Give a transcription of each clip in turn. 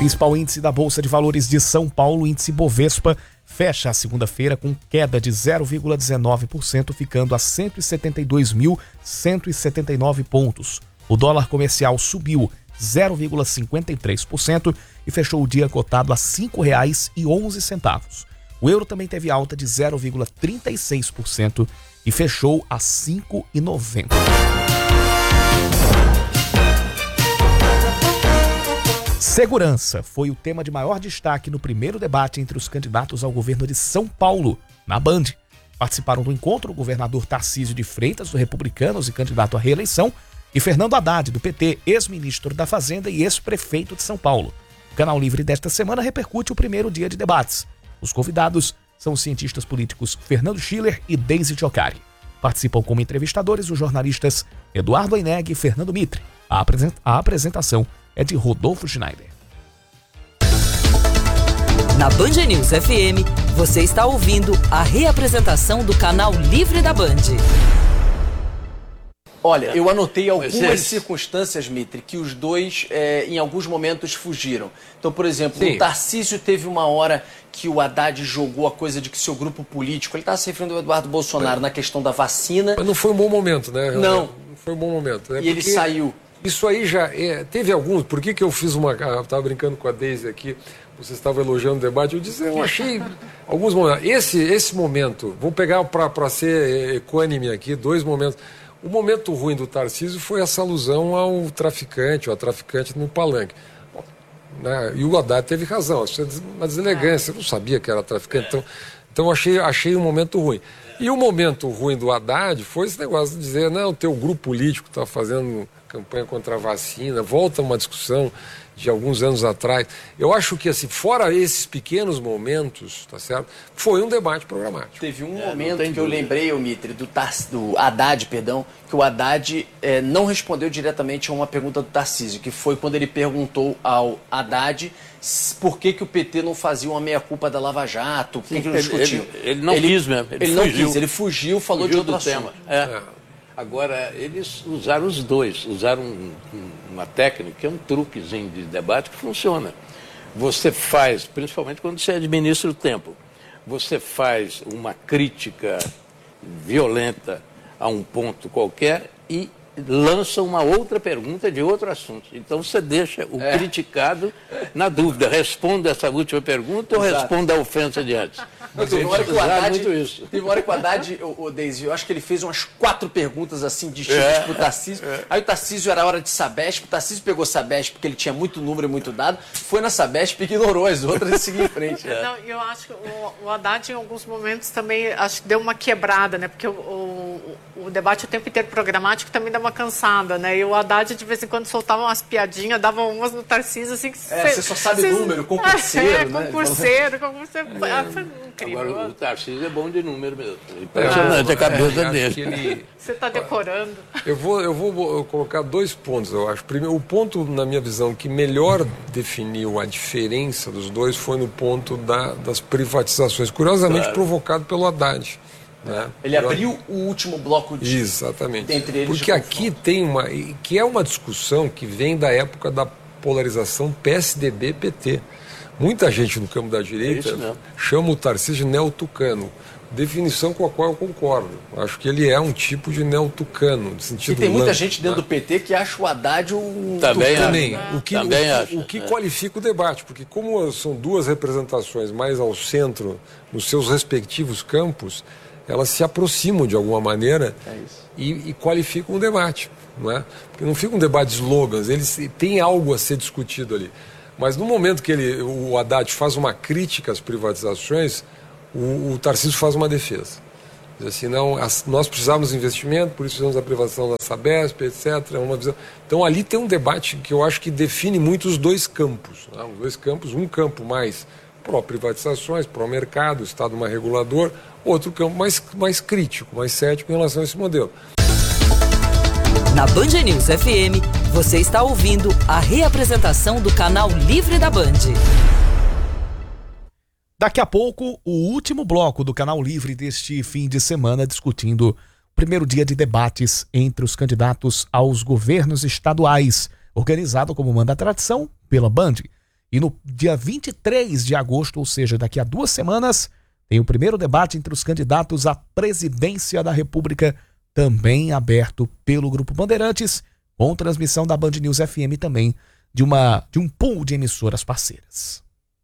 Principal índice da Bolsa de Valores de São Paulo, o índice Bovespa, fecha a segunda-feira com queda de 0,19%, ficando a 172.179 pontos. O dólar comercial subiu 0,53% e fechou o dia cotado a R$ 5,11. O euro também teve alta de 0,36% e fechou a R$ 5,90. Segurança foi o tema de maior destaque no primeiro debate entre os candidatos ao governo de São Paulo, na Band. Participaram do encontro o governador Tarcísio de Freitas, do Republicanos e candidato à reeleição, e Fernando Haddad, do PT, ex-ministro da Fazenda e ex-prefeito de São Paulo. O Canal Livre desta semana repercute o primeiro dia de debates. Os convidados são os cientistas políticos Fernando Schiller e Deise Giocari. Participam como entrevistadores os jornalistas Eduardo Aineg e Fernando Mitre. A apresentação é de Rodolfo Schneider. Na Band News FM, você está ouvindo a reapresentação do Canal Livre da Band. Olha, eu anotei algumas circunstâncias, Mitre, que os dois, em alguns momentos, fugiram. Então, por exemplo, o Tarcísio teve uma hora que o Haddad jogou a coisa de que seu grupo político, ele estava se referindo ao Eduardo Bolsonaro na questão da vacina. Mas não foi um bom momento, né? Não foi um bom momento. Né? E ele saiu. Isso aí já teve alguns. Por que eu fiz uma... Eu estava brincando com a Deise aqui, você estava elogiando o debate, eu achei alguns momentos. Esse momento, vou pegar para ser equânime aqui, dois momentos. O momento ruim do Tarcísio foi essa alusão ao traficante, ou a traficante no palanque. Né? E o Haddad teve razão, uma deselegância, eu não sabia que era traficante, então achei um momento ruim. E o momento ruim do Haddad foi esse negócio de dizer, não, o teu grupo político está fazendo campanha contra a vacina, volta uma discussão de alguns anos atrás. Eu acho que, assim, fora esses pequenos momentos, tá certo? Foi um debate programático. Teve um momento que eu lembrei, Mitre, do Haddad, que o Haddad não respondeu diretamente a uma pergunta do Tarcísio, que foi quando ele perguntou ao Haddad por que o PT não fazia uma meia-culpa da Lava Jato, por que não discutiu. Ele não quis mesmo, ele fugiu, falou de outro tema. Agora, eles usaram os dois, usaram uma técnica, que é um truquezinho de debate que funciona. Você faz, principalmente quando você administra o tempo, você faz uma crítica violenta a um ponto qualquer e lança uma outra pergunta de outro assunto. Então você deixa o criticado na dúvida, responda essa última pergunta ou responda a ofensa de antes. Teve uma hora que o Haddad, Deise, eu acho que ele fez umas 4 perguntas assim distintas pro Tarcísio. Aí o Tarcísio era hora de Sabesp, o Tarcísio pegou Sabesp porque ele tinha muito número e muito dado, foi na Sabesp e ignorou as outras e seguiu em frente. Não, eu acho que o Haddad em alguns momentos também acho que deu uma quebrada, né? Porque o debate o tempo inteiro programático também dá uma cansada, né? E o Haddad de vez em quando soltava umas piadinhas, dava umas no Tarcísio assim que você só sabe número, concurseiro, né? Concurseiro. Foi incrível. Agora o Tarcísio é bom de número mesmo. Impressionante a cabeça dele. Você está decorando. Eu vou colocar 2 pontos, eu acho. Primeiro, o ponto, na minha visão, que melhor definiu a diferença dos dois foi no ponto das privatizações, curiosamente provocado pelo Haddad. Né? Ele abriu o último bloco de... Exatamente. Entre eles. Porque aqui tem que é uma discussão que vem da época da polarização PSDB-PT. Muita gente no campo da direita chama o Tarcísio de neotucano, definição com a qual eu concordo. Acho que ele é um tipo de neotucano, no sentido e tem muita gente dentro do PT que acha o Haddad um também. O que qualifica o debate, porque como são duas representações mais ao centro nos seus respectivos campos, elas se aproximam de alguma maneira e qualificam o debate. Não é? Porque não fica um debate de slogans, eles têm algo a ser discutido ali. Mas no momento que o Haddad faz uma crítica às privatizações, o Tarcísio faz uma defesa. Diz assim, não, nós precisávamos de investimento, por isso fizemos a privatização da Sabesp, etc. Uma visão. Então ali tem um debate que eu acho que define muito os dois campos. Né? Os dois campos, um campo mais pró-privatizações, pró-mercado, o Estado mais regulador, outro campo mais crítico, mais cético em relação a esse modelo. Na Band News FM, você está ouvindo a reapresentação do Canal Livre da Band. Daqui a pouco, o último bloco do Canal Livre deste fim de semana, discutindo o primeiro dia de debates entre os candidatos aos governos estaduais, organizado como manda a tradição pela Band. E no dia 23 de agosto, ou seja, daqui a 2 semanas, tem o primeiro debate entre os candidatos à presidência da República, também aberto pelo Grupo Bandeirantes, com transmissão da Band News FM também, de um pool de emissoras parceiras.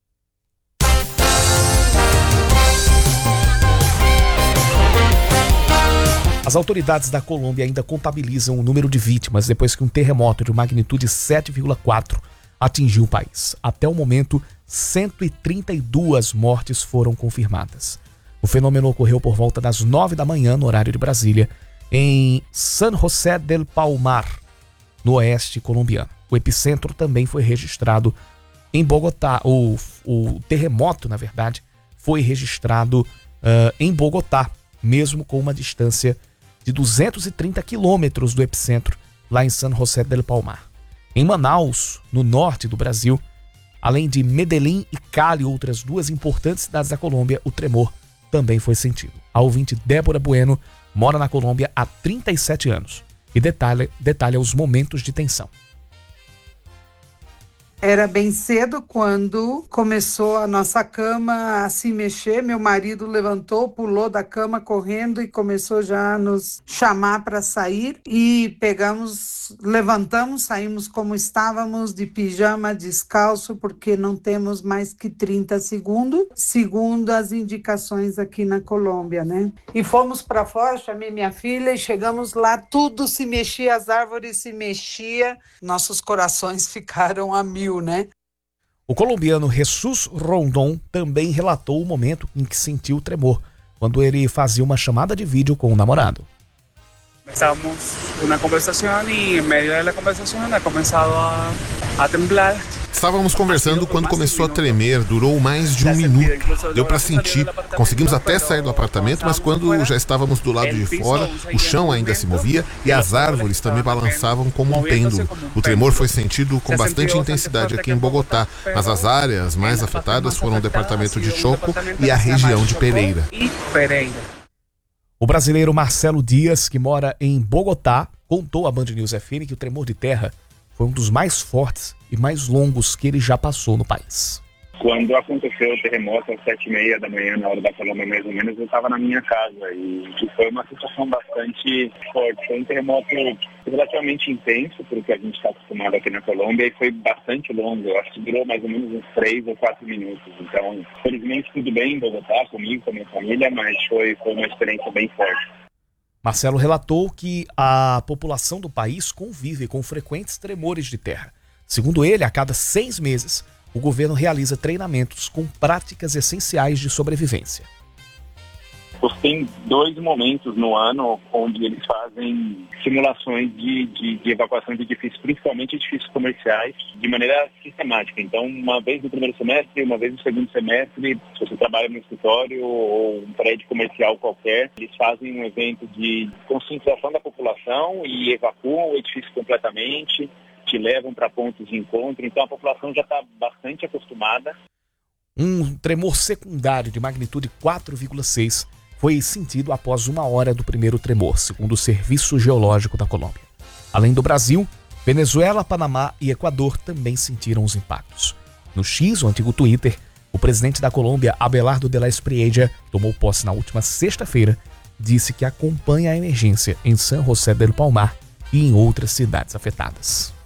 As autoridades da Colômbia ainda contabilizam o número de vítimas depois que um terremoto de magnitude 7,4 atingiu o país. Até o momento, 132 mortes foram confirmadas. O fenômeno ocorreu por volta das 9 da manhã, no horário de Brasília, em San José del Palmar, no oeste colombiano. O epicentro também foi registrado em Bogotá. O terremoto, na verdade, foi registrado em Bogotá, mesmo com uma distância de 230 quilômetros do epicentro, lá em San José del Palmar. Em Manaus, no norte do Brasil, além de Medellín e Cali, outras 2 importantes cidades da Colômbia, o tremor também foi sentido. A ouvinte Débora Bueno mora na Colômbia há 37 anos e detalha os momentos de tensão. Era bem cedo quando começou a nossa cama a se mexer. Meu marido levantou, pulou da cama correndo e começou já a nos chamar para sair. E levantamos, saímos como estávamos, de pijama, descalço, porque não temos mais que 30 segundos, segundo as indicações aqui na Colômbia, né? E fomos para fora, chamei minha filha e chegamos lá, tudo se mexia, as árvores se mexiam, nossos corações ficaram a mil. Né? O colombiano Jesus Rondon também relatou o momento em que sentiu o tremor, quando ele fazia uma chamada de vídeo com o namorado. Estávamos uma conversação e em meio da conversação ha começado a temblar. Estávamos conversando quando começou a tremer, durou mais de 1 minuto. Deu para sentir, conseguimos até sair do apartamento, mas quando já estávamos do lado de fora, o chão ainda se movia e as árvores também balançavam como um pêndulo. O tremor foi sentido com bastante intensidade aqui em Bogotá, mas as áreas mais afetadas foram o departamento de Choco e a região de Pereira. O brasileiro Marcelo Dias, que mora em Bogotá, contou à Band News FM que o tremor de terra foi um dos mais fortes e mais longos que ele já passou no país. Quando aconteceu o terremoto às 7h30 da manhã, na hora da Colômbia mais ou menos, eu estava na minha casa e foi uma situação bastante forte. Foi um terremoto relativamente intenso, porque a gente está acostumado aqui na Colômbia, e foi bastante longo. Eu acho que durou mais ou menos uns 3 ou 4 minutos. Então, felizmente tudo bem em Bogotá, comigo, com a minha família, mas foi uma experiência bem forte. Marcelo relatou que a população do país convive com frequentes tremores de terra. Segundo ele, a cada 6 meses, o governo realiza treinamentos com práticas essenciais de sobrevivência. Tem 2 momentos no ano onde eles fazem simulações de evacuação de edifícios, principalmente edifícios comerciais, de maneira sistemática. Então, uma vez no primeiro semestre, uma vez no segundo semestre, se você trabalha no escritório ou um prédio comercial qualquer, eles fazem um evento de conscientização da população e evacuam o edifício completamente, te levam para pontos de encontro. Então, a população já está bastante acostumada. Um tremor secundário de magnitude 4,6 foi sentido após 1 hora do primeiro tremor, segundo o Serviço Geológico da Colômbia. Além do Brasil, Venezuela, Panamá e Equador também sentiram os impactos. No X, o antigo Twitter, o presidente da Colômbia, Abelardo de la Espriella, tomou posse na última sexta-feira, disse que acompanha a emergência em San José del Palmar e em outras cidades afetadas.